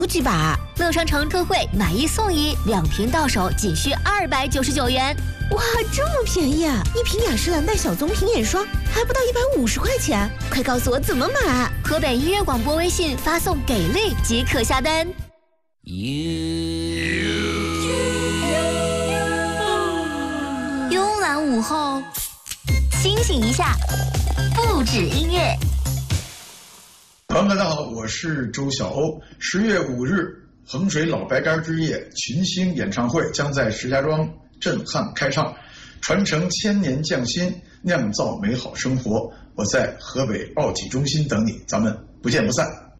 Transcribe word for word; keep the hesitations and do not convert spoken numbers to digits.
不几把。 乐商城特惠，买一送一，两瓶到手仅需二百九十九元。 哇，这么便宜啊！一瓶雅诗兰黛小棕瓶眼霜还不到一百五十块钱，快告诉我怎么买！ 河北音乐广播微信发送“给力”即可下单。慵懒午后，清醒一下，不止音乐。 朋友们，大家好，我是周晓欧。十月五日，衡水老白干之夜群星演唱会将在石家庄震撼开唱，传承千年匠心，酿造美好生活。我在河北奥体中心等你，咱们不见不散。